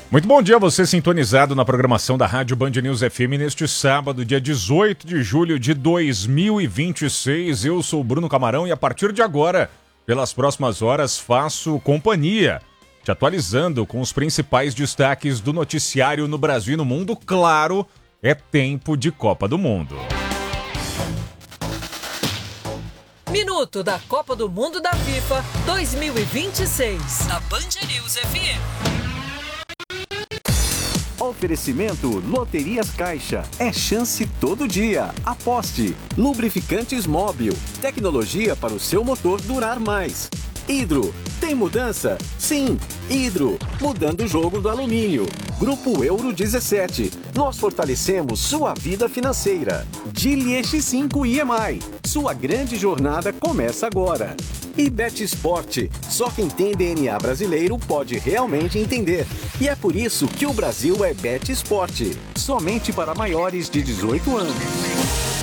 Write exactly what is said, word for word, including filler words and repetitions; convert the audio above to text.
Muito bom dia, você sintonizado na programação da Rádio Band News F M neste sábado, dia dezoito de julho de dois mil e vinte e seis. Eu sou o Bruno Camarão e a partir de agora, pelas próximas horas, faço companhia, te atualizando com os principais destaques do noticiário no Brasil e no mundo. Claro, é tempo de Copa do Mundo. Minuto da Copa do Mundo da FIFA dois mil e vinte e seis, na Band News F M. Oferecimento Loterias Caixa. É chance todo dia. Aposte. Lubrificantes Móbil. Tecnologia para o seu motor durar mais. Hidro. Tem mudança? Sim. Hidro. Mudando o jogo do alumínio. Grupo Euro dezessete. Nós fortalecemos sua vida financeira. Geely X cinco I M I. Sua grande jornada começa agora. E Bet Sport. Só quem tem D N A brasileiro pode realmente entender. E é por isso que o Brasil é Bet Sport. Somente para maiores de dezoito anos.